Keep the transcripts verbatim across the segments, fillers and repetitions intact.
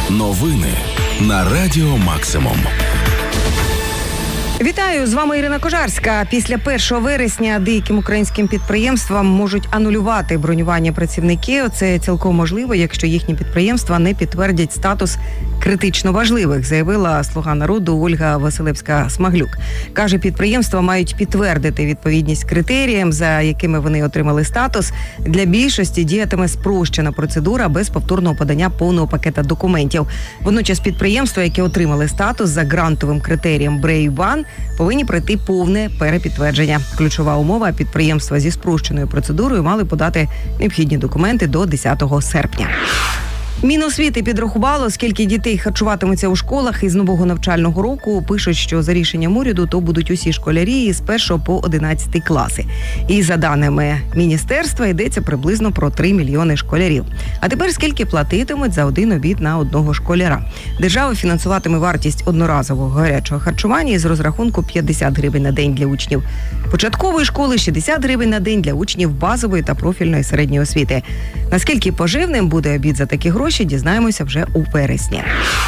Новини на Радіо Максимум. Вітаю, з вами Ірина Кожарська. Після першого вересня деяким українським підприємствам можуть анулювати бронювання працівників. Це цілком можливо, якщо їхні підприємства не підтвердять статус критично важливих, заявила слуга народу Ольга Василевська-Смаглюк. Каже, підприємства мають підтвердити відповідність критеріям, за якими вони отримали статус. Для більшості діятиме спрощена процедура без повторного подання повного пакета документів. Водночас підприємства, які отримали статус за грантовим критерієм Брейван, повинні пройти повне перепідтвердження. Ключова умова – підприємства зі спрощеною процедурою мали подати необхідні документи до десятого серпня. Міносвіти підрахувало, скільки дітей харчуватимуться у школах із нового навчального року. Пишуть, що за рішенням уряду то будуть усі школярі з першого по одинадцятий класи. І за даними міністерства йдеться приблизно про три мільйони школярів. А тепер скільки платитимуть за один обід на одного школяра? Держава фінансуватиме вартість одноразового гарячого харчування із розрахунку п'ятдесят гривень на день для учнів початкової школи, шістдесят гривень на день для учнів базової та профільної середньої освіти. Наскільки поживним буде обід за такі гроші, дізнаємося вже у вересні.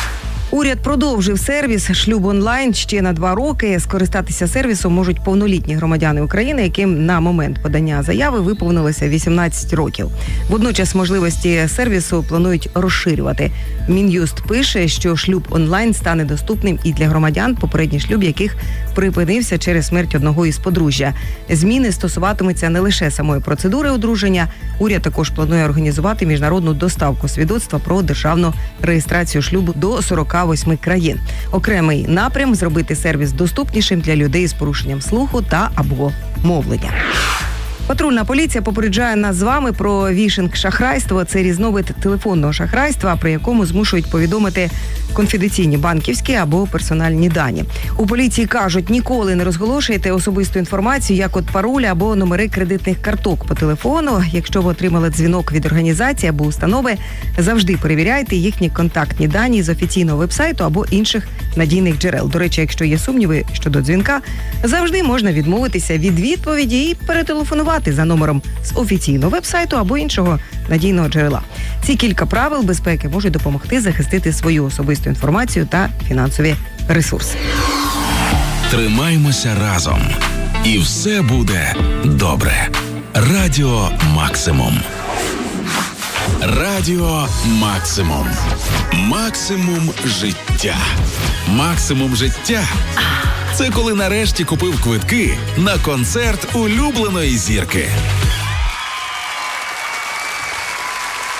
Уряд продовжив сервіс «Шлюб онлайн» ще на два роки. Скористатися сервісом можуть повнолітні громадяни України, яким на момент подання заяви виповнилося вісімнадцять років. Водночас можливості сервісу планують розширювати. Мін'юст пише, що шлюб онлайн стане доступним і для громадян, попередній шлюб яких припинився через смерть одного із подружжя. Зміни стосуватимуться не лише самої процедури одруження. Уряд також планує організувати міжнародну доставку свідоцтва про державну реєстрацію шлюбу до сорока восьми країн. Окремий напрям – зробити сервіс доступнішим для людей з порушенням слуху та або мовлення. Патрульна поліція попереджає нас з вами про вішинг-шахрайство. Це різновид телефонного шахрайства, при якому змушують повідомити конфіденційні банківські або персональні дані. У поліції кажуть, ніколи не розголошуйте особисту інформацію, як от пароль або номери кредитних карток по телефону. Якщо ви отримали дзвінок від організації або установи, завжди перевіряйте їхні контактні дані з офіційного вебсайту або інших надійних джерел. До речі, якщо є сумніви щодо дзвінка, завжди можна відмовитися від відповіді і перетелефонувати за номером з офіційного вебсайту або іншого надійного джерела. Ці кілька правил безпеки можуть допомогти захистити свою особисту інформацію та фінансові ресурси. Тримаймося разом. І все буде добре. Радіо Максимум. Радіо Максимум. Максимум життя. Максимум життя – це коли нарешті купив квитки на концерт улюбленої зірки.